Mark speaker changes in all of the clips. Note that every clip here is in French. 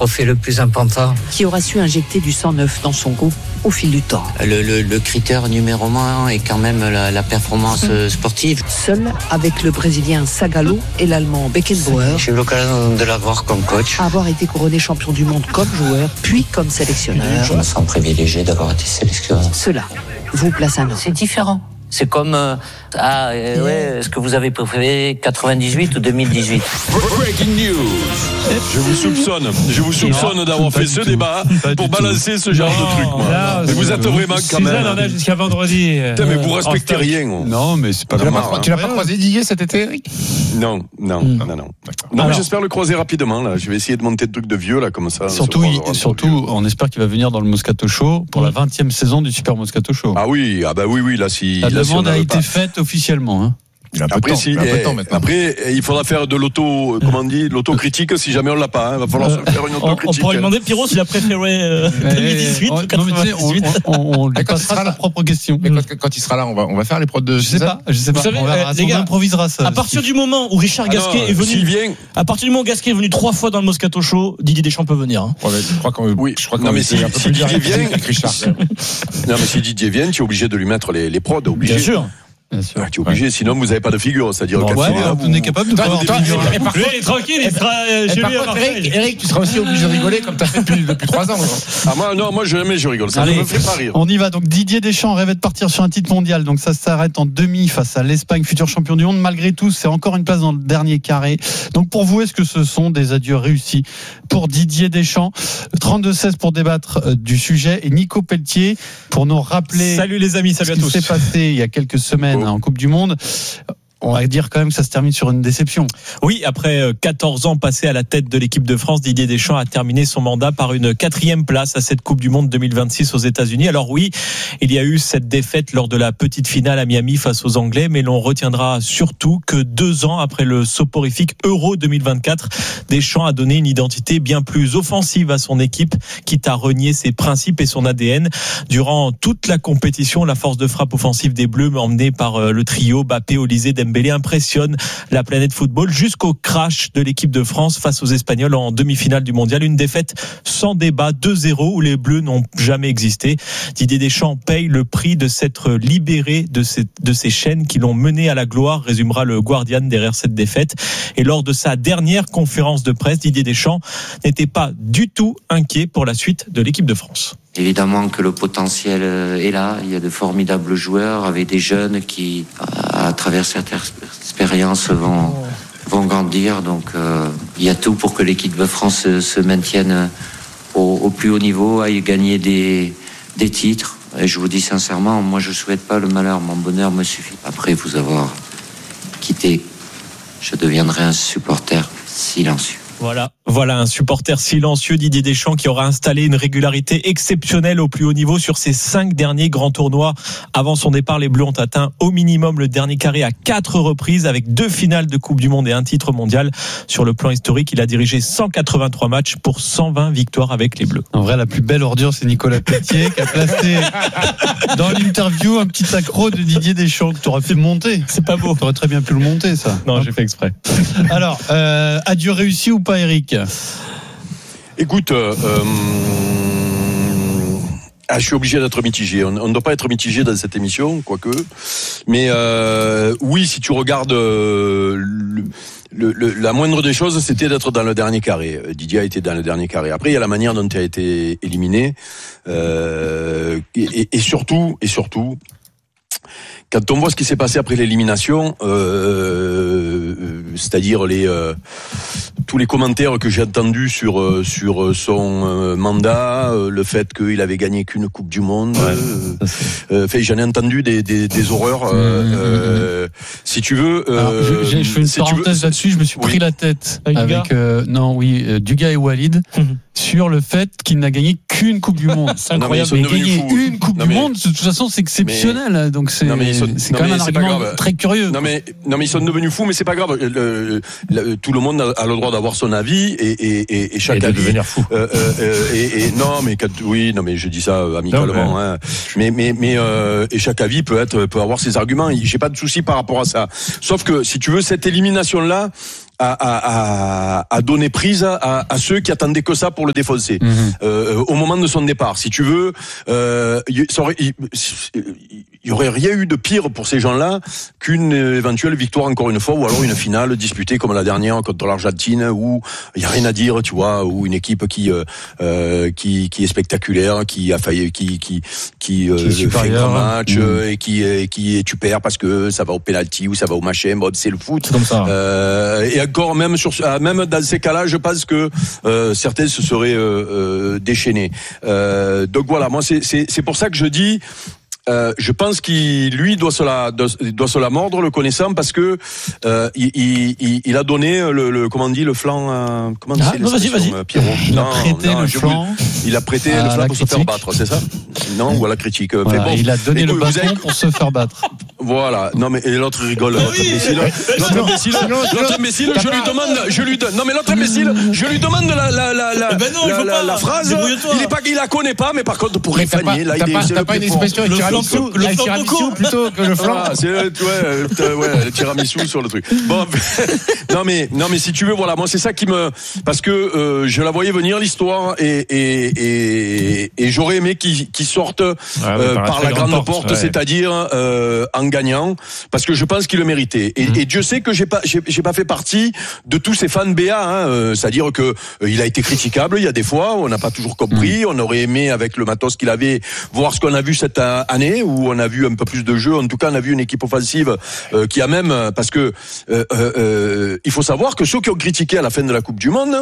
Speaker 1: trophée le plus important.
Speaker 2: Qui aura su injecter du sang neuf dans son groupe au fil du temps.
Speaker 1: Le critère numéro 1 est quand même la performance sportive.
Speaker 2: Seul avec le Brésilien Zagallo et l'Allemand Beckenbauer.
Speaker 1: J'ai eu l'occasion de l'avoir comme coach.
Speaker 2: Avoir été couronné champion du monde comme joueur, puis comme sélectionneur.
Speaker 1: Je me sens privilégié d'avoir été sélectionneur.
Speaker 2: Cela vous place un nom.
Speaker 1: C'est différent. C'est comme est-ce que vous avez préféré 98 ou 2018?
Speaker 3: Breaking news. Je vous soupçonne d'avoir fait ce débat pour balancer ce genre de truc, moi. Mais vous êtes vraiment quand même.
Speaker 4: Suzanne en a jusqu'à vendredi.
Speaker 3: Putain, mais vous respectez rien.
Speaker 5: Non, mais c'est pas grave.
Speaker 6: Tu l'as pas croisé Didier cet été, Eric?
Speaker 3: Non. Non, mais j'espère le croiser rapidement, là. Je vais essayer de monter des trucs de vieux, là, comme ça.
Speaker 5: Surtout, on espère qu'il va venir dans le Moscato Show pour la 20e saison du Super Moscato Show.
Speaker 3: Ah oui, là, si.
Speaker 5: La demande a été faite officiellement, hein.
Speaker 6: Il a un peu de temps maintenant.
Speaker 3: Après, il faudra faire de l'autocritique si jamais on l'a pas. Il va falloir se faire une autocritique.
Speaker 4: On pourrait lui demander, Pierrot, s'il a préféré 2018 ou 98.
Speaker 5: On lui passera sa propre question.
Speaker 6: Mais quand il sera là, on va faire les prods de Suzanne.
Speaker 5: Je sais pas.
Speaker 4: Vous savez, les gars,
Speaker 5: on improvisera ça.
Speaker 4: À partir du moment où Richard Gasquet est venu, à partir du moment où Gasquet est venu 3 fois dans le Moscato Show, Didier Deschamps peut venir. Hein.
Speaker 6: Je crois qu'on
Speaker 3: non, mais si Didier vient,
Speaker 6: Richard.
Speaker 3: Non, mais si Didier vient, tu es obligé de lui mettre les prods, obligé.
Speaker 4: Bien sûr.
Speaker 3: Tu es obligé, sinon vous n'avez pas de figure. C'est-à-dire
Speaker 5: on est capable de faire des figures.
Speaker 4: Lui, il est tranquille, il sera chez lui à Marseille.
Speaker 6: Eric, tu seras aussi obligé de rigoler comme tu as fait depuis 3 ans.
Speaker 3: Moi je rigole, ça ne me fait pas rire.
Speaker 5: On y va, donc Didier Deschamps rêvait de partir sur un titre mondial, donc ça s'arrête en demi face à l'Espagne, futur champion du monde. Malgré tout, c'est encore une place dans le dernier carré. Donc pour vous, est-ce que ce sont des adieux réussis pour Didier Deschamps? 32-16 pour débattre du sujet, et Nico Pelletier pour nous rappeler.
Speaker 4: Salut les amis, salut à tous.
Speaker 5: Ce qui s'est passé il y a quelques semaines en Coupe du Monde. On va dire quand même que ça se termine sur une déception.
Speaker 4: Oui, après 14 ans passés à la tête de l'équipe de France, Didier Deschamps a terminé son mandat par une 4e place à cette Coupe du Monde 2026 aux États-Unis. Alors oui, il y a eu cette défaite lors de la petite finale à Miami face aux Anglais, mais l'on retiendra surtout que 2 ans après le soporifique Euro 2024, Deschamps a donné une identité bien plus offensive à son équipe, quitte à renier ses principes et son ADN. Durant toute la compétition, la force de frappe offensive des Bleus, emmenée par le trio Mbappé, Olysée, Dembélé, impressionne la planète football jusqu'au crash de l'équipe de France face aux Espagnols en demi-finale du mondial. Une défaite sans débat, 2-0, où les Bleus n'ont jamais existé. Didier Deschamps paye le prix de s'être libéré de ces chaînes qui l'ont mené à la gloire, résumera le Guardian derrière cette défaite. Et lors de sa dernière conférence de presse, Didier Deschamps n'était pas du tout inquiet pour la suite de l'équipe de France.
Speaker 1: Évidemment que le potentiel est là. Il y a de formidables joueurs avec des jeunes qui, à travers cette expérience, vont grandir. Donc, il y a tout pour que l'équipe de France se maintienne au plus haut niveau, aille gagner des titres. Et je vous dis sincèrement, moi, je souhaite pas le malheur. Mon bonheur me suffit. Après vous avoir quitté, je deviendrai un supporter silencieux.
Speaker 4: Voilà un supporter silencieux, Didier Deschamps, qui aura installé une régularité exceptionnelle au plus haut niveau sur ses 5 derniers grands tournois. Avant son départ, les Bleus ont atteint au minimum le dernier carré à 4 reprises, avec 2 finales de Coupe du Monde et un titre mondial. Sur le plan historique, il a dirigé 183 matchs pour 120 victoires avec les Bleus.
Speaker 5: En vrai, la plus belle ordure, c'est Nicolas Pelletier qui a placé dans l'interview un petit accro de Didier Deschamps que tu aurais pu monter.
Speaker 4: C'est pas beau.
Speaker 5: Tu aurais très bien pu le monter, ça.
Speaker 4: Non, j'ai fait exprès.
Speaker 5: Alors, adieu réussi ou pas, Eric?
Speaker 3: Écoute, je suis obligé d'être mitigé. On ne doit pas être mitigé dans cette émission, quoique. Mais oui, si tu regardes la moindre des choses, c'était d'être dans le dernier carré. Didier a été dans le dernier carré. Après, il y a la manière dont il a été éliminé, et surtout, quand on voit ce qui s'est passé après l'élimination, c'est-à-dire tous les commentaires que j'ai entendus sur son mandat, le fait qu'il avait gagné qu'une Coupe du Monde, j'en ai entendu des horreurs. Si tu veux,
Speaker 5: je fais une parenthèse là-dessus. Je me suis pris la tête avec Dugas et Walid sur le fait qu'il n'a gagné qu'une Coupe du Monde.
Speaker 4: C'est incroyable.
Speaker 5: Mais gagner une Coupe du Monde, de toute façon, c'est exceptionnel. Donc c'est quand même un argument très curieux.
Speaker 3: Non mais ils sont devenus fous, mais c'est pas grave. Tout le monde a le droit d'avoir son avis et chaque avis.
Speaker 6: Devenir fou.
Speaker 3: Mais je dis ça amicalement. Hein. Mais chaque avis peut avoir ses arguments. J'ai pas de souci par rapport à ça. Sauf que si tu veux, cette élimination là, a donné prise à ceux qui attendaient que ça pour le défoncer. Au moment de son départ, si tu veux, il y aurait rien eu de pire pour ces gens-là qu'une éventuelle victoire encore une fois, ou alors une finale disputée comme la dernière contre l'Argentine, où il y a rien à dire, tu vois, ou une équipe qui est spectaculaire, qui a failli, qui fait un grand match et qui tu perds parce que ça va au penalty ou ça va au machin. Bon, c'est le foot.
Speaker 4: C'est comme ça.
Speaker 3: Et encore même dans ces cas-là, je pense que certains se seraient déchaînés. Donc voilà, moi c'est pour ça que je dis. Je pense qu'il lui doit se la mordre, le connaissant, parce que il a donné le comment on dit, le flanc. Comment c'est
Speaker 5: vas-y.
Speaker 3: Pierrot.
Speaker 5: Il a prêté le flanc.
Speaker 3: Il a prêté le flanc pour se faire battre, c'est ça? Non, ou à la critique.
Speaker 5: Voilà,
Speaker 3: bon,
Speaker 5: il a donné le bâton pour se faire battre.
Speaker 3: Voilà. Non mais et l'autre rigole. L'autre imbécile, je lui donne. Non mais l'autre imbécile, je lui demande la phrase. Il la connaît pas, mais par contre pour Réfagner, là
Speaker 6: t'as pas une expression le tiramisu plutôt que le flanc.
Speaker 3: C'est le tiramisu sur le truc. Bon, non mais si tu veux, voilà, moi c'est ça qui me, parce que je la voyais venir l'histoire et j'aurais aimé qu'il sorte par la grande porte, c'est-à-dire en gagnant, parce que je pense qu'il le méritait. Et Dieu sait que j'ai pas fait partie de tous ces fans BA, c'est-à-dire que il a été critiquable. Il y a des fois, on n'a pas toujours compris. On aurait aimé, avec le matos qu'il avait, voir ce qu'on a vu cette année, où on a vu un peu plus de jeu. En tout cas, on a vu une équipe offensive qui a même, parce que il faut savoir que ceux qui ont critiqué à la fin de la Coupe du Monde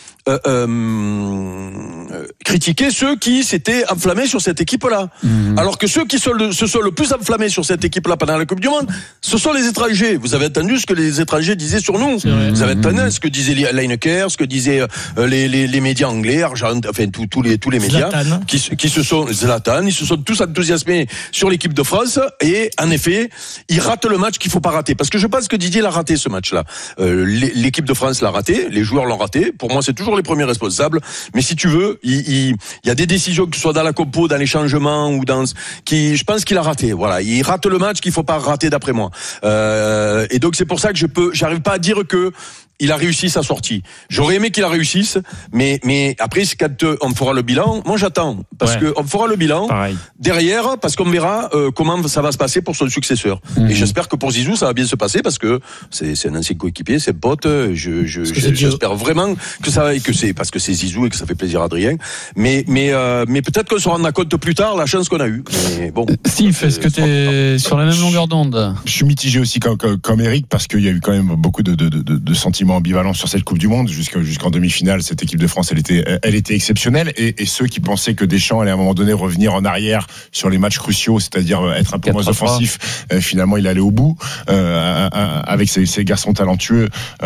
Speaker 3: critiquer ceux qui s'étaient enflammés sur cette équipe-là. Alors que ceux qui se sont le plus enflammés sur cette équipe-là pendant la Coupe du Monde, ce sont les étrangers. Vous avez entendu ce que les étrangers disaient sur nous. Vous avez entendu ce que disait Lineker, ce que disaient les médias anglais, enfin tous les médias qui se sont Zlatan, ils se sont tous enthousiasmés sur l'équipe de France, et en effet, ils ratent le match qu'il faut pas rater. Parce que je pense que Didier l'a raté, ce match-là. L'équipe de France l'a raté, les joueurs l'ont raté. Pour moi, c'est toujours les premiers responsables, mais si tu veux, il y a des décisions, que ce soit dans la compo, dans les changements ou je pense qu'il a raté. Voilà, il rate le match qu'il faut pas rater d'après moi. Et donc c'est pour ça que j'arrive pas à dire que il a réussi sa sortie. J'aurais aimé qu'il la réussisse, mais après, c'est quand on fera le bilan. Moi, j'attends, parce que on fera le bilan derrière, parce qu'on verra comment ça va se passer pour son successeur. Et j'espère que pour Zizou, ça va bien se passer, parce que c'est un ancien coéquipier, c'est un pote. J'espère vraiment que ça va, et que c'est parce que c'est Zizou et que ça fait plaisir à Adrien. Mais peut-être qu'on se rendra compte plus tard la chance qu'on a eue. Mais bon.
Speaker 5: Steve, est-ce que t'es sur la même longueur d'onde?
Speaker 6: Je suis mitigé aussi comme Eric, parce qu'il y a eu quand même beaucoup de sentiments ambivalents sur cette Coupe du Monde jusqu'en demi-finale. Cette équipe de France, elle était exceptionnelle, et ceux qui pensaient que Deschamps allait à un moment donné revenir en arrière sur les matchs cruciaux, c'est-à-dire être un peu moins offensif, finalement il allait au bout avec ces garçons talentueux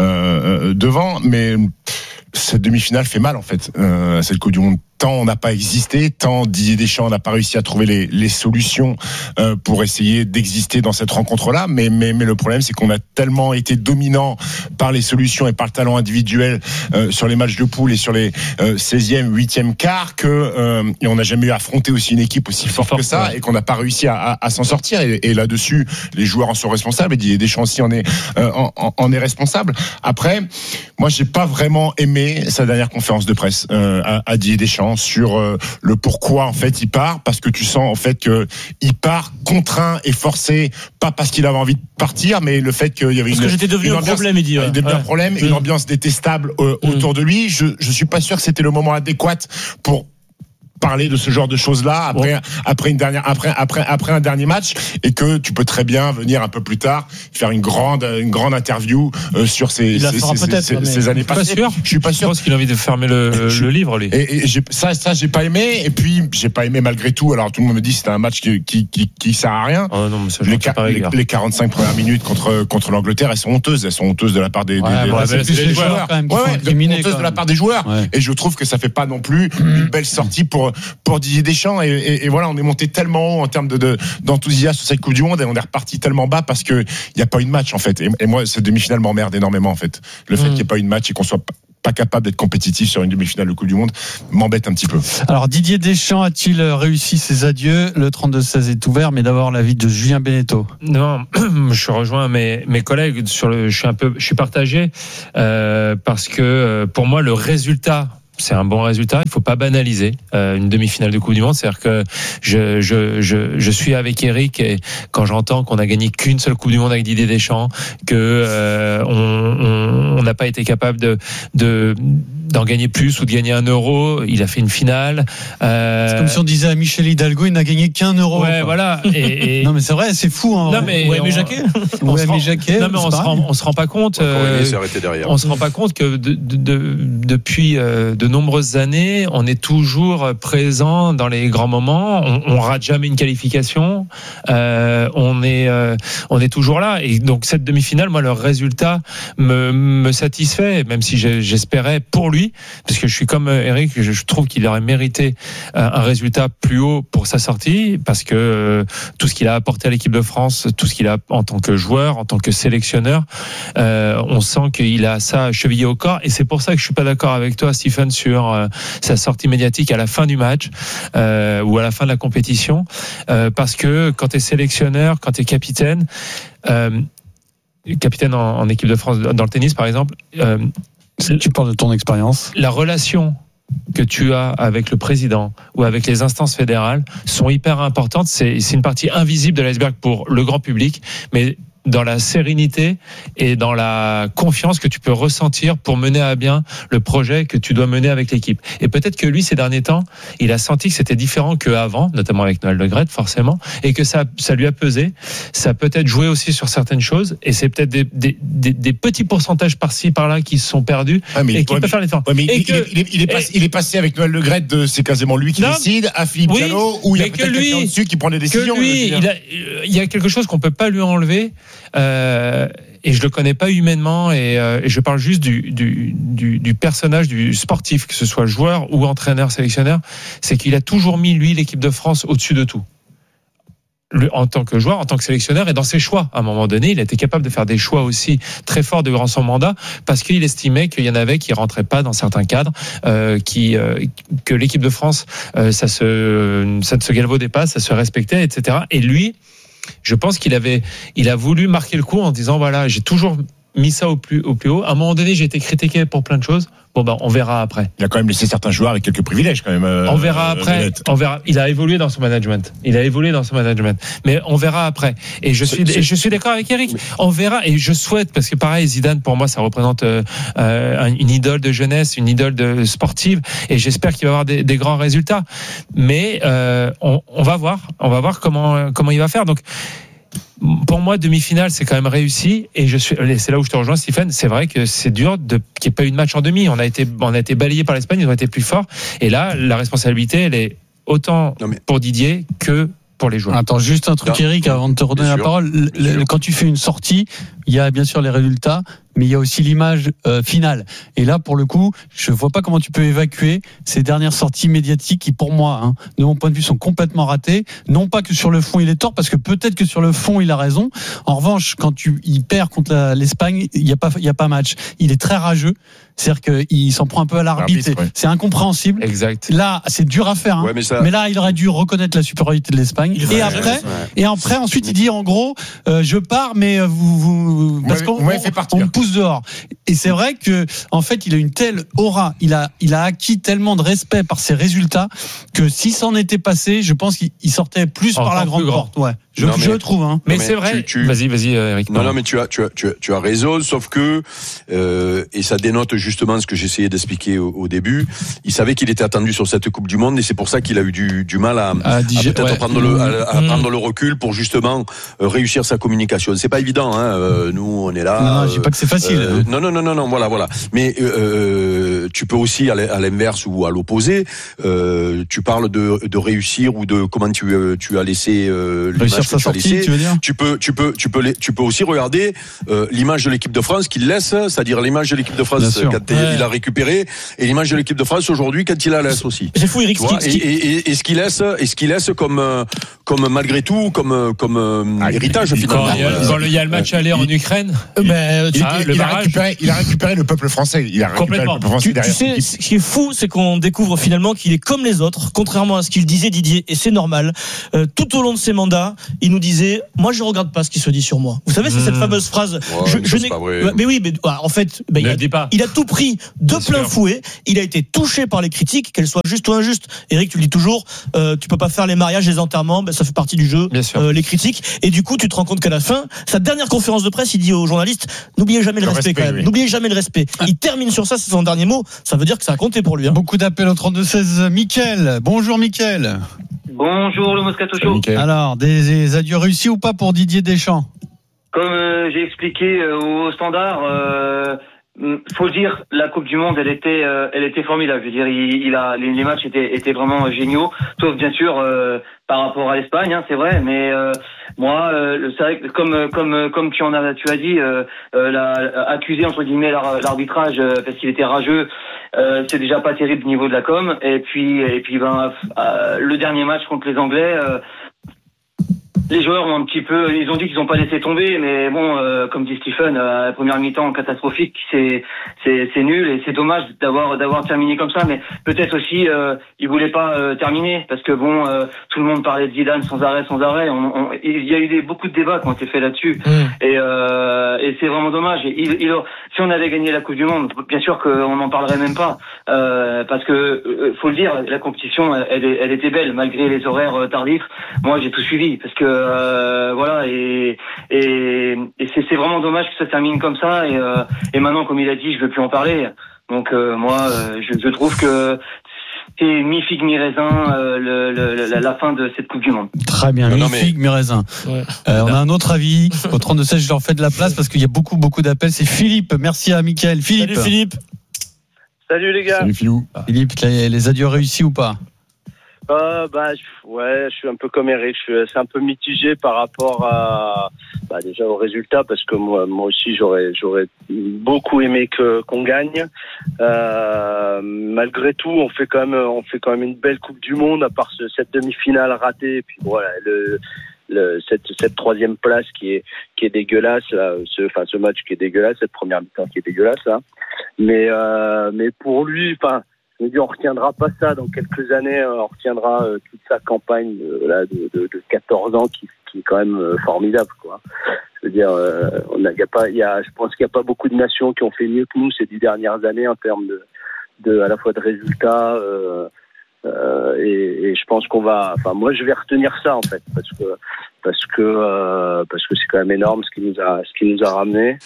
Speaker 6: devant. Mais cette demi-finale fait mal en fait, cette Coupe du Monde. Tant on n'a pas existé, tant Didier Deschamps n'a pas réussi à trouver les solutions pour essayer d'exister dans cette rencontre-là. Mais le problème, c'est qu'on a tellement été dominant par les solutions et par le talent individuel sur les matchs de poule et sur les 16e, 8e quarts et on n'a jamais eu à affronter aussi une équipe aussi forte que ça, et qu'on n'a pas réussi à s'en sortir. Et là-dessus, les joueurs en sont responsables, et Didier Deschamps aussi en est responsable. Après, moi, j'ai pas vraiment aimé sa dernière conférence de presse à Didier Deschamps sur le pourquoi en fait il part, parce que tu sens en fait que il part contraint et forcé, pas parce qu'il avait envie de partir, mais le fait qu'il y avait une ambiance détestable autour de lui. Je suis pas sûr que c'était le moment adéquat pour parler de ce genre de choses-là après un dernier match, et que tu peux très bien venir un peu plus tard faire une grande interview sur ces années passées. Je suis pas sûr.
Speaker 4: Je pense qu'il a envie de fermer le livre, lui.
Speaker 6: Et ça j'ai pas aimé, et puis j'ai pas aimé malgré tout. Alors tout le monde me dit que c'était un match qui sert à rien.
Speaker 4: Oh non, mais ça,
Speaker 6: les 45 premières minutes contre l'Angleterre, elles sont honteuses de la part des joueurs. De la part des joueurs. Et je trouve que ça fait pas non plus une belle sortie pour Didier Deschamps, et voilà, on est monté tellement haut en termes d'enthousiasme sur cette Coupe du Monde, et on est reparti tellement bas parce que il y a pas eu de match en fait. Et moi, cette demi-finale m'emmerde énormément en fait. Le fait qu'il n'y ait pas eu de match et qu'on soit pas capable d'être compétitif sur une demi-finale de Coupe du Monde m'embête un petit peu.
Speaker 5: Alors Didier Deschamps a-t-il réussi ses adieux? Le 32-16 est ouvert, mais d'abord l'avis de Julien Beneteau.
Speaker 7: Non, je rejoins mes collègues je suis partagé parce que pour moi le résultat, c'est un bon résultat. Il faut pas banaliser une demi-finale de Coupe du Monde. C'est-à-dire que je suis avec Eric et quand j'entends qu'on a gagné qu'une seule Coupe du Monde avec Didier Deschamps, que on n'a pas été capable d'en gagner plus ou de gagner 1 euro. Il a fait une finale.
Speaker 5: C'est comme si on disait à Michel Hidalgo, il n'a gagné qu'1 euro.
Speaker 7: Ouais, voilà. Et
Speaker 5: non, mais c'est vrai, c'est fou. Hein.
Speaker 7: Non, mais
Speaker 5: ouais, Jacquet. On se rend pas compte.
Speaker 7: On se rend pas compte que depuis de nombreuses années, on est toujours présent dans les grands moments. On rate jamais une qualification. On est toujours là. Et donc cette demi-finale, moi, le résultat me satisfait, même si j'espérais pour lui, parce que je suis comme Eric, je trouve qu'il aurait mérité un résultat plus haut pour sa sortie, parce que tout ce qu'il a apporté à l'équipe de France, tout ce qu'il a en tant que joueur, en tant que sélectionneur, on sent qu'il a ça chevillé au corps. Et c'est pour ça que je suis pas d'accord avec toi, Stephen, sur sa sortie médiatique à la fin du match ou à la fin de la compétition, parce que quand tu es sélectionneur, quand tu es capitaine en équipe de France dans le tennis par exemple,
Speaker 5: tu parles de ton expérience.
Speaker 7: La relation que tu as avec le président ou avec les instances fédérales sont hyper importantes. C'est une partie invisible de l'iceberg pour le grand public, mais dans la sérénité et dans la confiance que tu peux ressentir pour mener à bien le projet que tu dois mener avec l'équipe. Et peut-être que lui, ces derniers temps, il a senti que c'était différent qu'avant, notamment avec Noël Le Graët, forcément, et que ça lui a pesé. Ça a peut-être joué aussi sur certaines choses, et c'est peut-être des petits pourcentages par-ci, par-là qui se sont perdus, et qui peuvent faire les temps.
Speaker 6: Ouais, mais il est passé avec Noël Le Graët, c'est quasiment lui qui décide, à Philippe Gallo, où il y a peut-être quelqu'un dessus qui prend des décisions.
Speaker 7: Que lui, il y a quelque chose qu'on peut pas lui enlever. Et je le connais pas humainement, et je parle juste du personnage, du sportif, que ce soit joueur ou entraîneur, sélectionneur, c'est qu'il a toujours mis lui l'équipe de France au-dessus de tout. En tant que joueur, en tant que sélectionneur, et dans ses choix. À un moment donné, il était capable de faire des choix aussi très forts durant son mandat, parce qu'il estimait qu'il y en avait qui rentraient pas dans certains cadres, que l'équipe de France, ça ne se galvaudait pas, ça se respectait, etc. Et lui, je pense qu'il a voulu marquer le coup en disant voilà, j'ai toujours mis ça au plus haut. À un moment donné, j'ai été critiqué pour plein de choses. Bon, ben, on verra après.
Speaker 6: Il a quand même laissé certains joueurs avec quelques privilèges, quand même.
Speaker 7: On verra après. On verra. Il a évolué dans son management. Mais on verra après. Et je suis d'accord avec Eric. Oui. On verra. Et je souhaite, parce que pareil, Zidane, pour moi, ça représente une idole de jeunesse, une idole de sportive. Et j'espère qu'il va avoir des grands résultats. Mais on va voir. On va voir comment il va faire. Donc, pour moi, demi-finale, c'est quand même réussi, et c'est là où je te rejoins, Stephen. C'est vrai que c'est dur qu'il n'y ait pas eu de match en demi. On a été balayé par l'Espagne, ils ont été plus forts. Et là, la responsabilité, elle est autant pour Didier que pour les joueurs.
Speaker 5: Attends, juste un truc, Eric, avant de te redonner la parole. Quand tu fais une sortie, il y a bien sûr les résultats, mais il y a aussi l'image finale. Et là, pour le coup, je vois pas comment tu peux évacuer ces dernières sorties médiatiques qui, pour moi, de mon point de vue, sont complètement ratées. Non pas que sur le fond, il est tort, parce que peut-être que sur le fond, il a raison. En revanche, quand il perd contre l'Espagne, il y a pas match. Il est très rageux. C'est-à-dire qu'il s'en prend un peu à l'arbitre. C'est incompréhensible.
Speaker 7: Exact.
Speaker 5: Là, c'est dur à faire.
Speaker 3: Ouais,
Speaker 5: mais là, il aurait dû reconnaître la supériorité de l'Espagne. Et après, ensuite, il dit, en gros, je pars, mais parce qu'on me pousse dehors. Et c'est vrai que, en fait, il a une telle aura. Il a acquis tellement de respect par ses résultats que si ça en était passé, je pense qu'il sortait plus par la grande porte. Ouais. Je trouve.
Speaker 7: Mais c'est vrai. Vas-y, Eric.
Speaker 3: Non, mais tu as raison, sauf que, et ça dénote justement ce que j'essayais d'expliquer au début. Il savait qu'il était attendu sur cette Coupe du Monde, et c'est pour ça qu'il a eu du mal à peut-être prendre le recul pour justement réussir sa communication. C'est pas évident, nous, on est là.
Speaker 5: Non, je dis pas que c'est facile.
Speaker 3: Non, voilà. Mais, tu peux aussi, à l'inverse ou à l'opposé, tu parles de réussir ou de comment tu as laissé
Speaker 5: réussir sa sortie, tu veux dire?
Speaker 3: Tu peux aussi regarder l'image de l'équipe de France qu'il laisse, c'est-à-dire l'image de l'équipe de France quand il a récupéré, et l'image de l'équipe de France aujourd'hui quand il la laisse aussi.
Speaker 4: C'est fou, Eric.
Speaker 3: Et ce qu'il laisse comme malgré tout comme héritage finalement.
Speaker 7: Quand il y a le match aller en Ukraine,
Speaker 6: a récupéré le peuple français. Il a récupéré le peuple français derrière.
Speaker 8: Tu sais, ce qui est fou, c'est qu'on découvre finalement qu'il est comme les autres, contrairement à ce qu'il disait Didier, et c'est normal. Tout au long de ses mandats, il nous disait, moi je regarde pas ce qui se dit sur moi. Vous savez, c'est cette fameuse phrase.
Speaker 3: C'est pas vrai.
Speaker 8: Mais oui, mais en fait, il a tout pris de plein fouet. Il a été touché par les critiques, qu'elles soient justes ou injustes. Eric, tu le dis toujours, tu peux pas faire les mariages, les enterrements, ça fait partie du jeu. Les critiques. Et du coup, tu te rends compte qu'à la fin, sa dernière conférence de presse, il dit aux journalistes, n'oubliez jamais le respect quand même. Oui. N'oubliez jamais le respect. Il termine sur ça, c'est son dernier mot. Ça veut dire que ça a compté pour lui.
Speaker 5: Beaucoup d'appels au 32-16. Mickaël. Bonjour Mickaël.
Speaker 9: Bonjour le Moscato Show.
Speaker 5: Alors, des adieux réussis ou pas pour Didier Deschamps?
Speaker 9: Comme j'ai expliqué au standard, faut dire, la Coupe du Monde, elle était formidable. Je veux dire, les matchs étaient vraiment géniaux, sauf bien sûr par rapport à l'Espagne, c'est vrai. Mais moi, c'est vrai que comme tu as dit, accuser entre guillemets l'arbitrage parce qu'il était rageux, c'est déjà pas terrible au niveau de la com. Et puis le dernier match contre les Anglais. Les joueurs ont ils ont dit qu'ils n'ont pas laissé tomber, mais bon, comme dit Stephen, la première mi-temps catastrophique, c'est nul et c'est dommage d'avoir terminé comme ça, mais peut-être aussi ils voulaient pas terminer parce que bon, tout le monde parlait de Zidane sans arrêt. Il y a eu beaucoup de débats qui ont été faits là-dessus et c'est vraiment dommage. Si on avait gagné la Coupe du Monde, bien sûr qu'on n'en parlerait même pas parce que faut le dire, la compétition elle était belle malgré les horaires tardifs. Moi j'ai tout suivi parce que voilà et c'est vraiment dommage que ça termine comme ça et maintenant comme il a dit je veux plus en parler donc moi je trouve que c'est mi-figue mi-raisin la fin de cette Coupe du Monde.
Speaker 5: Très bien, mi-figue mi-raisin. Ouais. On a un autre avis au 32-16, je leur fais de la place parce qu'il y a beaucoup d'appels. C'est Philippe, merci à Mickaël. Philippe.
Speaker 8: Salut Philippe.
Speaker 10: Salut les gars.
Speaker 6: Salut Philou.
Speaker 5: Philippe, les adieux réussis ou pas?
Speaker 10: Je suis un peu comme Eric, c'est un peu mitigé par rapport à déjà au résultat parce que moi aussi j'aurais beaucoup aimé qu'on gagne. Malgré tout, on fait quand même une belle Coupe du Monde à part cette demi-finale ratée et puis voilà cette troisième place qui est dégueulasse là, ce match qui est dégueulasse, cette première mi-temps qui est dégueulasse là. Mais pour lui, je me dis, on retiendra pas ça dans quelques années. On retiendra toute sa campagne de 14 ans qui est quand même formidable, quoi. Je veux dire, je pense qu'il n'y a pas beaucoup de nations qui ont fait mieux que nous ces 10 dernières années en termes à la fois de résultats. Et je pense qu'on va. Moi, je vais retenir ça en fait parce que c'est quand même énorme ce qui nous a ramené.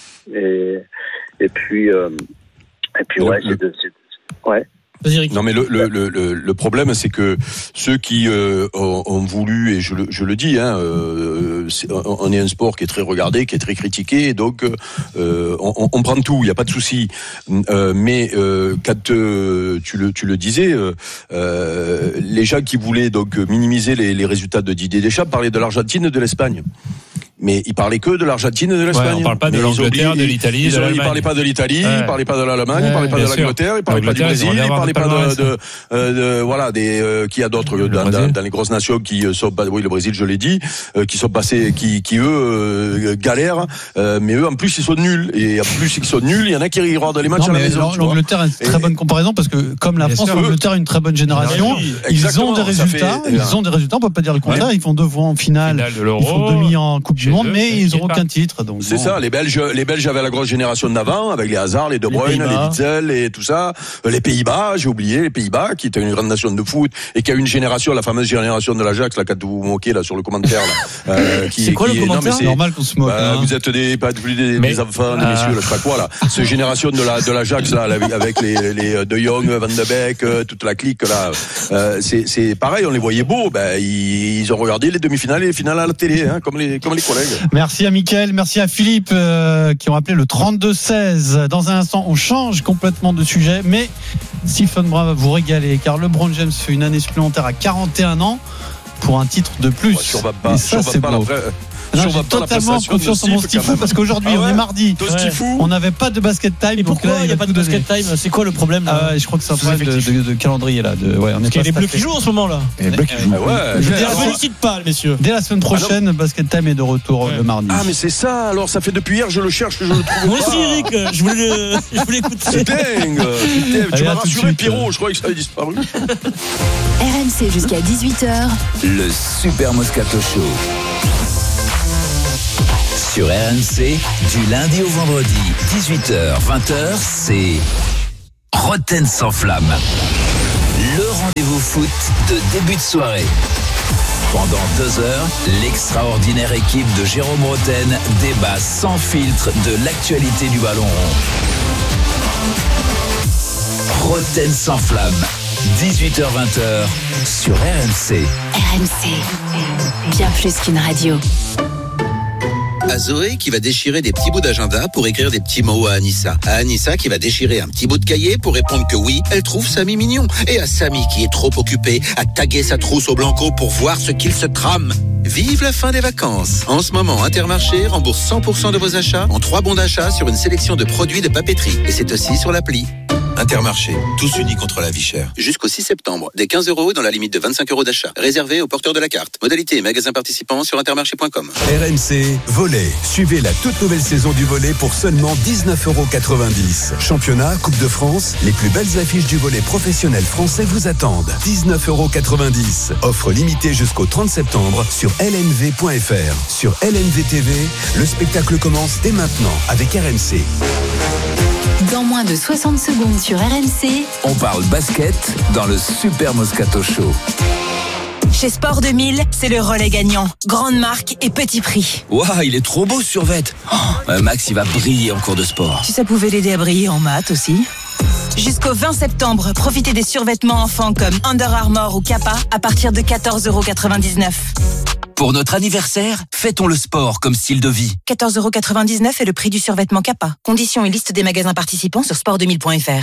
Speaker 10: Et puis ouais, ouais.
Speaker 3: Non mais le problème c'est que ceux qui ont voulu, et je le dis, on est un sport qui est très regardé, qui est très critiqué, et donc on prend tout, il y a pas de souci. Mais quand tu le disais, les gens qui voulaient donc minimiser les résultats de Didier Deschamps parlaient de l'Argentine et de l'Espagne. Mais il parlait que de l'Argentine et de l'Espagne.
Speaker 7: On parle pas de l'Angleterre, de l'Italie, de l'Allemagne.
Speaker 3: Il parlait pas de l'Italie, il parlait pas de l'Allemagne, il parlait pas de l'Angleterre, il parlait pas du Brésil, il parlait pas qui a d'autres dans les grosses nations qui sont le Brésil, je l'ai dit, qui sont passés, qui eux galèrent, mais eux en plus ils sont nuls, et en plus ils sont nuls, il y en a qui regardent les matchs à la maison.
Speaker 5: L'Angleterre a une très bonne comparaison parce que comme la France, l'Angleterre a une très bonne génération, ils ont des résultats, on peut pas dire le contraire, ils font 2 fois en finale, ils font demi en Coupe du Monde, mais ils n'ont aucun titre. Donc
Speaker 3: c'est ça, les Belges avaient la grosse génération d'avant, avec les Hazard, les De Bruyne, les Witzel et tout ça. Les Pays-Bas, j'ai oublié, les Pays-Bas, qui étaient une grande nation de foot, et qui a une génération, la fameuse génération de l'Ajax, là, quand vous vous moquez, là, sur le commentaire, là.
Speaker 8: C'est quoi le commentaire?
Speaker 5: C'est normal qu'on se moque.
Speaker 3: Vous êtes des enfants, des messieurs, là, je sais pas quoi, là. Cette génération de l'Ajax, là, avec les De Jong, Van de Beek, toute la clique, là. C'est pareil, on les voyait beaux, ils ont regardé les demi-finales et les finales à la télé, comme les collègues.
Speaker 5: Merci à Mickaël, merci à Philippe qui ont appelé le 32-16. Dans un instant, on change complètement de sujet, mais Stephen Brun va vous régaler car LeBron James fait une année supplémentaire à 41 ans pour un titre de plus.
Speaker 3: Ouais,
Speaker 5: J'ai totalement confiance en mon Stifou parce qu'aujourd'hui on est mardi. On n'avait pas de basket time.
Speaker 8: Et pourquoi il n'y a pas de basket time? C'est quoi le problème là?
Speaker 5: Je crois que c'est un problème de calendrier là.
Speaker 8: Parce qu'il y a les Bleus qui jouent en ce moment là.
Speaker 3: Les Bleus qui jouent.
Speaker 8: Je ne félicite pas, messieurs.
Speaker 5: Dès la semaine prochaine, basket time est de retour le mardi.
Speaker 3: Ah mais c'est ça. Alors ça fait depuis hier, je le cherche, je le trouve pas.
Speaker 8: Moi aussi, Eric, je voulais écouter.
Speaker 3: C'est dingue. Tu m'as rassuré, Pierrot. Je croyais que ça avait disparu.
Speaker 11: RMC jusqu'à 18h.
Speaker 12: Le Super Moscato Show. Sur RMC, du lundi au vendredi, 18h, 20h, c'est Roten sans flamme. Le rendez-vous foot de début de soirée. Pendant 2 heures, l'extraordinaire équipe de Jérôme Roten débat sans filtre de l'actualité du ballon rond. Roten sans flamme, 18h-20h sur RMC.
Speaker 11: RMC, bien plus qu'une radio.
Speaker 13: À Zoé qui va déchirer des petits bouts d'agenda pour écrire des petits mots à Anissa. À Anissa qui va déchirer un petit bout de cahier pour répondre que oui, elle trouve Samy mignon. Et à Samy qui est trop occupé à taguer sa trousse au Blanco pour voir ce qu'il se trame. Vive la fin des vacances. En ce moment, Intermarché rembourse 100% de vos achats en 3 bons d'achat sur une sélection de produits de papeterie. Et c'est aussi sur l'appli. Intermarché, tous unis contre la vie chère. Jusqu'au 6 septembre, des 15 € dans la limite de 25 € d'achat. Réservé aux porteurs de la carte. Modalité et magasins participants sur intermarché.com.
Speaker 14: RMC, volley. Suivez la toute nouvelle saison du volley pour seulement 19,90 €. Championnat, Coupe de France, les plus belles affiches du volley professionnel français vous attendent. 19,90 €. Offre limitée jusqu'au 30 septembre sur lnv.fr. Sur LNV TV, le spectacle commence dès maintenant avec RMC.
Speaker 11: Dans moins de 60 secondes sur RMC,
Speaker 12: on parle basket dans le Super Moscato Show.
Speaker 15: Chez Sport 2000, c'est le relais gagnant. Grande marque et petit prix.
Speaker 12: Waouh, il est trop beau ce survêt. Max, il va briller en cours de sport.
Speaker 15: Si ça pouvait l'aider à briller en maths aussi. Jusqu'au 20 septembre, profitez des survêtements enfants comme Under Armour ou Kappa à partir de 14,99 €.
Speaker 12: Pour notre anniversaire, fêtons le sport comme style de vie.
Speaker 15: 14,99 € est le prix du survêtement Kappa. Conditions et liste des magasins participants sur sport2000.fr.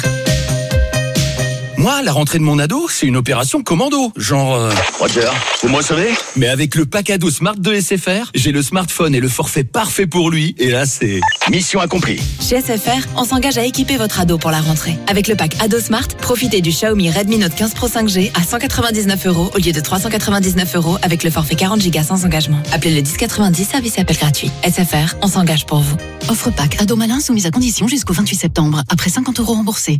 Speaker 12: Moi, la rentrée de mon ado, c'est une opération commando. Genre...
Speaker 3: Roger, vous me recevez?
Speaker 12: Mais avec le pack ado Smart de SFR, j'ai le smartphone et le forfait parfait pour lui. Et là, c'est...
Speaker 3: mission accomplie.
Speaker 11: Chez SFR, on s'engage à équiper votre ado pour la rentrée. Avec le pack ado Smart, profitez du Xiaomi Redmi Note 15 Pro 5G à 199 € au lieu de 399 € avec le forfait 40 Go sans engagement. Appelez le 1090, service et appel gratuit. SFR, on s'engage pour vous. Offre pack ado malin soumise à condition jusqu'au 28 septembre. Après 50 € remboursés.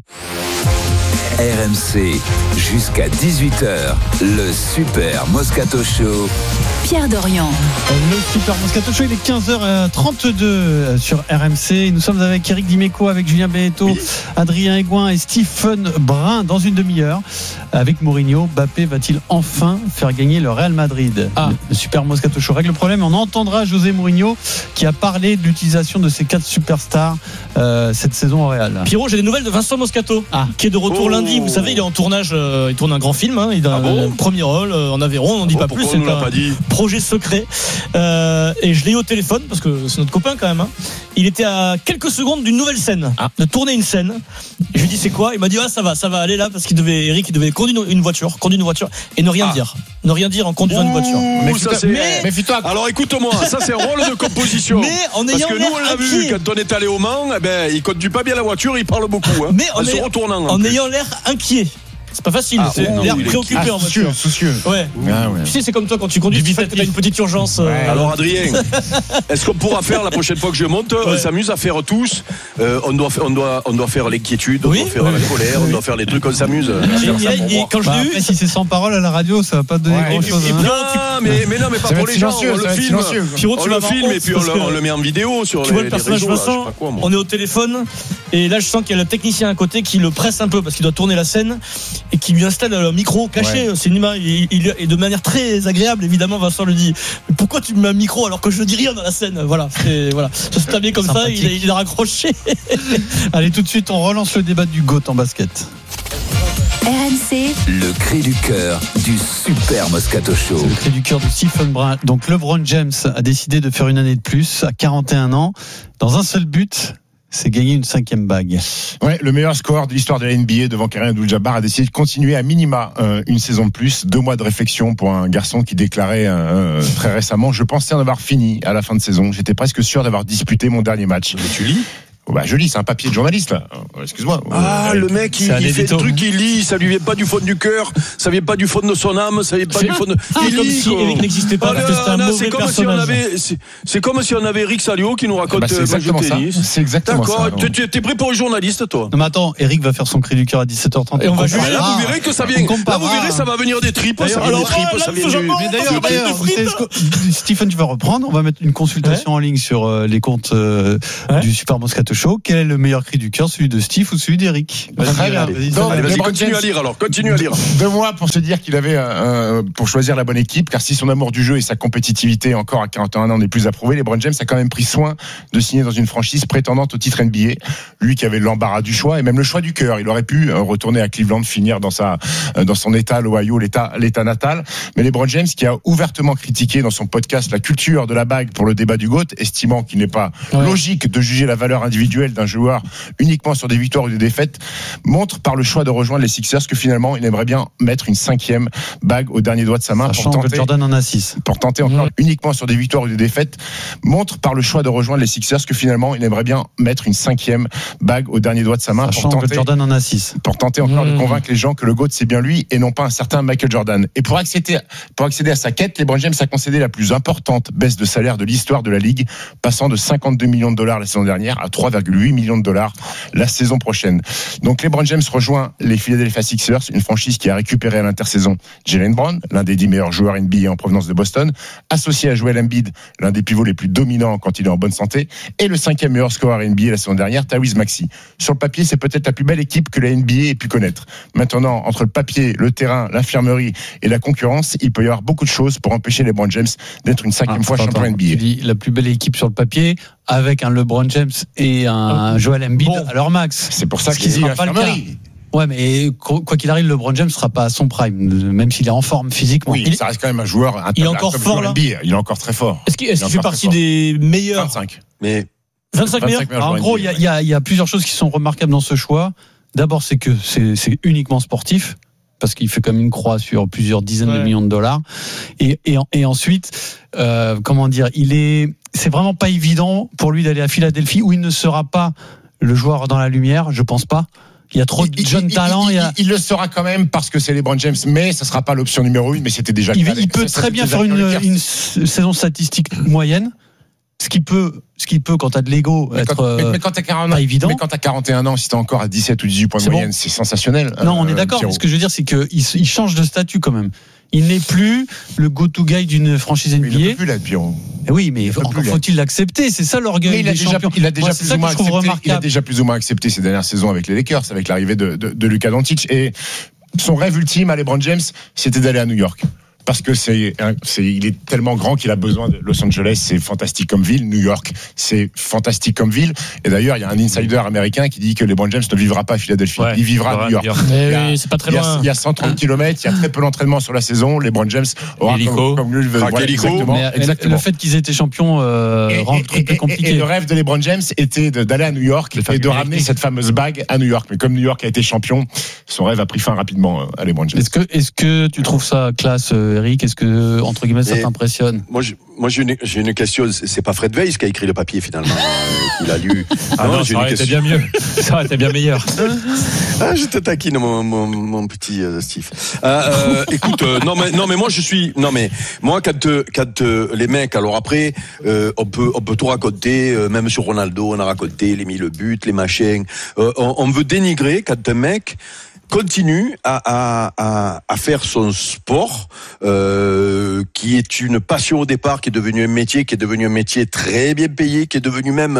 Speaker 12: RMC, jusqu'à 18h, le Super Moscato Show.
Speaker 11: Pierre Dorian.
Speaker 5: Le Super Moscato Show, il est 15h32 sur RMC. Nous sommes avec Eric Dimeco, avec Julien Beneteau, Adrien Aigouin et Stephen Brun dans une demi-heure. Avec Mourinho, Mbappé va-t-il enfin faire gagner le Real Madrid? Le Super Moscato Show règle le problème. On entendra José Mourinho qui a parlé de l'utilisation de ces 4 superstars cette saison au Real.
Speaker 8: Pierrot, j'ai des nouvelles de Vincent Moscato qui est de retour lundi. Vous savez, il est en tournage, il tourne un grand film, il a un premier rôle en Aveyron, on n'en dit pas plus, c'est un projet secret. Et je l'ai eu au téléphone parce que c'est notre copain quand même. Il était à quelques secondes d'une nouvelle scène, de tourner une scène. Et je lui ai dit c'est quoi? Il m'a dit ça va aller là parce qu'il devait conduire une voiture et ne rien dire. Ne rien dire en conduisant une voiture.
Speaker 3: Méfie-toi. Alors écoute-moi, ça c'est un rôle de composition.
Speaker 8: Mais en ayant
Speaker 3: parce que nous on l'a vu quand on est allé au Mans, il conduit pas bien la voiture, il parle beaucoup.
Speaker 8: Mais
Speaker 3: en
Speaker 8: ayant l'air inquiet. C'est pas facile, c'est l'air préoccupé en voiture.
Speaker 6: Soucieux.
Speaker 8: Ouais. Tu sais, c'est comme toi quand tu conduis, tu fais une petite urgence.
Speaker 3: Alors Adrien, est-ce qu'on pourra faire la prochaine fois que je monte, on s'amuse à faire tous, on doit faire l'inquiétude, on doit faire la colère, on doit faire les trucs, on s'amuse.
Speaker 8: Et quand je l'ai eu,
Speaker 5: si c'est sans parole à la radio, ça va pas te donner grand-chose.
Speaker 3: Mais non, mais pas pour les gens. On le filme, et puis on le met en vidéo sur les réseaux. Tu vois le personnage Vincent,
Speaker 8: on est au téléphone, et là je sens qu'il y a le technicien à côté qui le presse un peu parce qu'il doit tourner la scène. Et qui lui installe un micro caché, c'est une image, et de manière très agréable, évidemment, Vincent lui dit mais pourquoi tu me mets un micro alors que je dis rien dans la scène? Voilà, ça se tablait comme ça, il a raccroché.
Speaker 5: Allez, tout de suite, on relance le débat du GOAT en basket.
Speaker 11: RMC,
Speaker 12: le cri du cœur du Super Moscato Show.
Speaker 5: C'est le cri du cœur de Stephen Brun. Donc LeBron James a décidé de faire une année de plus à 41 ans, dans un seul but, c'est gagner une 5e bague.
Speaker 6: Ouais, le meilleur score de l'histoire de la NBA devant Kareem Abdul-Jabbar a décidé de continuer à minima une saison de plus. 2 mois de réflexion pour un garçon qui déclarait très récemment: je pensais en avoir fini à la fin de saison. J'étais presque sûr d'avoir disputé mon dernier match.
Speaker 3: Mais tu lis?
Speaker 6: Bah, je lis, c'est un papier de journaliste, là. Excuse-moi.
Speaker 3: Le mec, il fait le truc, il lit, ça lui vient pas du fond du cœur, ça vient pas du fond de son âme, ça vient pas du fond de.
Speaker 8: Comme si Eric n'existait pas, parce que c'était un mauvais personnage.
Speaker 3: C'est comme si on avait Eric Salio qui nous raconte
Speaker 6: c'est exactement ça. C'est exactement ça.
Speaker 3: D'accord, t'es prêt pour un journaliste, toi?
Speaker 5: Non, mais attends, Eric va faire son cri du cœur à 17h30.
Speaker 3: Et on va juger. Là, vous verrez que ça vient. Là, vous verrez, ça va venir des tripes. Ça vient des tripes, ça vient du.
Speaker 5: D'ailleurs, Stephen, tu vas reprendre. On va mettre une consultation en ligne sur les comptes du Super Moscato Show. Quel est le meilleur cri du cœur, celui de Steve ou celui d'Eric?
Speaker 6: Très bien.
Speaker 3: Vas-y, continue à lire alors. Continue à lire.
Speaker 6: 2 mois pour se dire qu'il avait pour choisir la bonne équipe, car si son amour du jeu et sa compétitivité encore à 41 ans n'est plus approuvé, LeBron James a quand même pris soin de signer dans une franchise prétendante au titre NBA. Lui qui avait l'embarras du choix et même le choix du cœur. Il aurait pu retourner à Cleveland, finir dans son état, l'Ohio, l'état natal. Mais LeBron James, qui a ouvertement critiqué dans son podcast la culture de la bague pour le débat du GOAT, estimant qu'il n'est pas logique de juger la valeur individuelle d'un joueur uniquement sur des victoires ou des défaites, montre par le choix de rejoindre les Sixers que finalement il aimerait bien mettre une 5e bague au dernier doigt de sa main.
Speaker 5: Sachant que Jordan en a 6.
Speaker 6: Pour tenter encore uniquement sur des victoires ou des défaites, montre par le choix de rejoindre les Sixers que finalement il aimerait bien mettre une 5e bague au dernier doigt de sa main.
Speaker 5: Sachant que Jordan en a 6.
Speaker 6: Pour tenter encore de convaincre les gens que le GOAT c'est bien lui et non pas un certain Michael Jordan. Et pour accéder à sa quête, LeBron James a concédé la plus importante baisse de salaire de l'histoire de la Ligue, passant de 52 millions de dollars la saison dernière à 3,8 millions de dollars la saison prochaine. Donc LeBron James rejoint les Philadelphia Sixers, une franchise qui a récupéré à l'intersaison Jaylen Brown, l'un des 10 meilleurs joueurs NBA en provenance de Boston, associé à Joel Embiid, l'un des pivots les plus dominants quand il est en bonne santé, et le 5e meilleur scoreur NBA la saison dernière, Tyrese Maxey. Sur le papier, c'est peut-être la plus belle équipe que la NBA ait pu connaître. Maintenant, entre le papier, le terrain, l'infirmerie et la concurrence, il peut y avoir beaucoup de choses pour empêcher LeBron James d'être une 5e fois champion NBA.
Speaker 5: Tu dis la plus belle équipe sur le papier, avec un LeBron James et un Joel Embiid à leur max.
Speaker 6: C'est pour ça qu'il dit l'infirmerie.
Speaker 5: Ouais, mais quoi qu'il arrive, LeBron James sera pas à son prime, même s'il est en forme physiquement.
Speaker 6: Oui, ça reste quand même un joueur.
Speaker 8: Il est encore fort là.
Speaker 6: Il est encore très fort.
Speaker 8: Est-ce qu'il fait partie des meilleurs?
Speaker 6: 25.
Speaker 8: Mais 25 meilleurs.
Speaker 5: En gros, il y a plusieurs choses qui sont remarquables dans ce choix. D'abord, c'est que c'est uniquement sportif, parce qu'il fait comme une croix sur plusieurs dizaines de millions de dollars. Et ensuite, comment dire, c'est vraiment pas évident pour lui d'aller à Philadelphie, où il ne sera pas le joueur dans la lumière, je pense pas. Il y a trop de jeunes talents.
Speaker 6: Il le sera quand même parce que c'est LeBron James, mais ça sera pas l'option numéro 1, mais c'était déjà le cas.
Speaker 5: Il peut très bien faire une saison statistique moyenne. Ce qui peut, quand t'as de l'ego, être
Speaker 6: mais quand t'as 40
Speaker 5: pas évident.
Speaker 6: Mais quand t'as 41 ans, si t'es encore à 17 ou 18 points de moyenne, c'est sensationnel.
Speaker 5: Non, on est d'accord. Ce que je veux dire, c'est qu'il change de statut quand même. Il n'est plus le go-to guy d'une franchise NBA.
Speaker 6: Il ne peut plus l'être, Pierrot.
Speaker 5: Oui, mais encore faut-il l'accepter. C'est ça l'orgueil des champions.
Speaker 6: Il a déjà plus ou moins accepté ces dernières saisons avec les Lakers, avec l'arrivée de Luka Doncic. Et son rêve ultime à LeBron James, c'était d'aller à New York. Parce que il est tellement grand qu'il a besoin de Los Angeles, c'est fantastique comme ville. New York, c'est fantastique comme ville. Et d'ailleurs, il y a un insider américain qui dit que LeBron James ne vivra pas à Philadelphie. Il vivra à New York.
Speaker 8: C'est pas très loin.
Speaker 6: Il y a 130 km, il y a très peu d'entraînement sur la saison. LeBron James aura comme lui le veut.
Speaker 5: Exactement. Le fait qu'ils aient été champions rend le truc plus compliqué.
Speaker 6: Et le rêve de LeBron James était d'aller à New York et de ramener cette fameuse bague à New York. Mais comme New York a été champion, son rêve a pris fin rapidement à LeBron James.
Speaker 5: Est-ce que tu trouves ça classe, Eric? Est-ce que, entre guillemets, ça t'impressionne?
Speaker 3: Moi, j'ai une question. C'est pas Fred Weiss qui a écrit le papier, finalement. Il a lu.
Speaker 7: Non, ça aurait été bien mieux. Ça aurait été bien meilleur.
Speaker 3: Je te taquine, mon petit Steve. Écoute, non, mais moi, quand les mecs, alors après, on peut tout raconter, même sur Ronaldo, on a raconté les 1000 buts, les machins. On veut dénigrer quand un mec continue à faire son sport, qui est une passion au départ, qui est devenu un métier très bien payé, qui est devenu même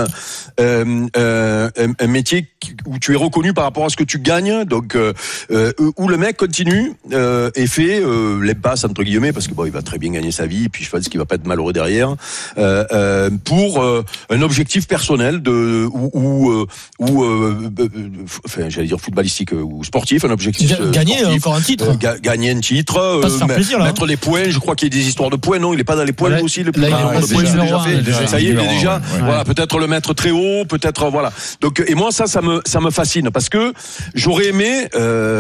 Speaker 3: un métier où tu es reconnu par rapport à ce que tu gagnes, donc où le mec continue et fait les passes entre guillemets, parce que il va très bien gagner sa vie, puis je pense qu'il va pas être malheureux derrière, pour un objectif personnel enfin j'allais dire footballistique ou sportif, objectif
Speaker 8: gagner
Speaker 3: sportif,
Speaker 8: encore un titre.
Speaker 3: Gagner un titre,
Speaker 8: Pas se faire plaisir,
Speaker 3: mettre les points. Je crois qu'il y a des histoires de points. Non, il est pas dans les points aussi. Le
Speaker 5: là,
Speaker 3: points,
Speaker 5: il est
Speaker 3: déjà fait.
Speaker 5: déjà.
Speaker 3: Ça y est, il est déjà. Voilà, peut-être le mettre très haut, peut-être voilà. Donc et moi ça me fascine parce que j'aurais aimé.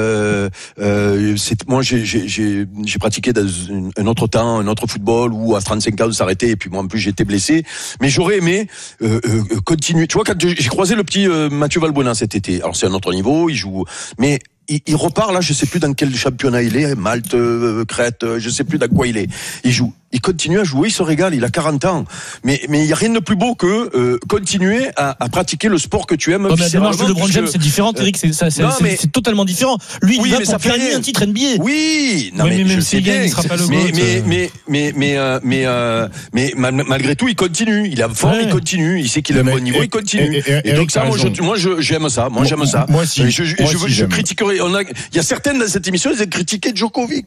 Speaker 3: Moi j'ai pratiqué dans un autre temps, un autre football où à 35 ans de s'arrêter et puis moi en plus j'étais blessé. Mais j'aurais aimé continuer. Tu vois, quand j'ai croisé le petit Mathieu Valbuena cet été. Alors c'est un autre niveau, il joue, mais il repart là, je sais plus dans quel championnat il est, Malte, Crète, je sais plus dans quoi il est. Il joue. Il continue à jouer, il se régale, il a 40 ans. Mais il y a rien de plus beau que continuer à pratiquer le sport que tu aimes.
Speaker 8: Mais la démarche de LeBron James c'est différent, Eric, c'est totalement différent. Lui, il va pour gagner un titre NBA.
Speaker 3: Oui, non mais
Speaker 7: même
Speaker 3: s'il gagne,
Speaker 7: il sera pas le
Speaker 3: mais malgré tout, il continue. Il a forme, il continue. Il sait qu'il a un bon niveau, il continue. Et donc ça, moi, j'aime ça. Moi, j'aime ça.
Speaker 6: Moi aussi.
Speaker 3: Je critiquerai. Il y a certaines dans cette émission, ils ont critiqué Djokovic.